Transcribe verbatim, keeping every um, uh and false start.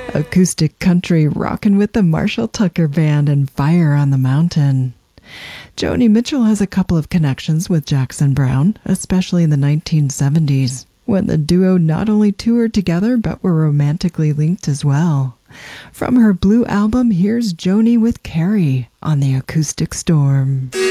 Acoustic country rockin' with the Marshall Tucker Band and Fire on the Mountain. Joni Mitchell has a couple of connections with Jackson Browne, especially in the nineteen seventies, when the duo not only toured together but were romantically linked as well. From her Blue album, here's Joni with Carrie on the Acoustic Storm.